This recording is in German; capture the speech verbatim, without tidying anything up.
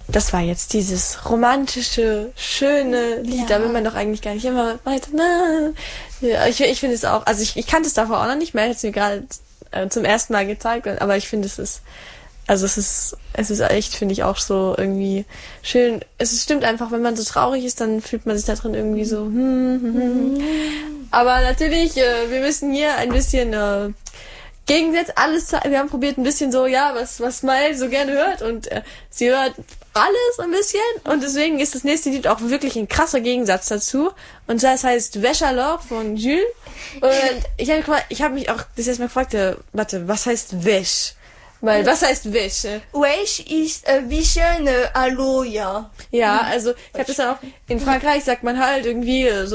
das war jetzt dieses romantische, schöne Lied. Ja. Da will man doch eigentlich gar nicht immer weiter. Na, ja, ich ich finde es auch, also ich, ich kannte es davor auch noch nicht mehr, jetzt mir gerade äh, zum ersten Mal gezeigt, aber ich finde es ist, also es ist, es ist echt, finde ich auch so irgendwie schön. Es ist, stimmt einfach, wenn man so traurig ist, dann fühlt man sich da drin irgendwie so. Hm, hm, hm. Aber natürlich, äh, wir müssen hier ein bisschen äh, Gegensatz, alles, wir haben probiert ein bisschen so, ja, was, was Smile so gerne hört und äh, sie hört alles ein bisschen und deswegen ist das nächste Lied auch wirklich ein krasser Gegensatz dazu und das heißt Wäscherloch von Jules und ich habe ich habe mich auch das erst mal gefragt, äh, warte, was heißt Wäsch? Weil, was heißt Wäsche? Wäsch ist ein bisschen äh, Hallo, ja. Ja, also ich habe das dann auch, in Frankreich sagt man halt irgendwie so